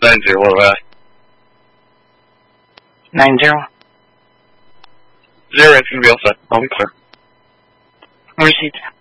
90, what about? 90. 0, it's going to be all set. I'll be clear. Receipt.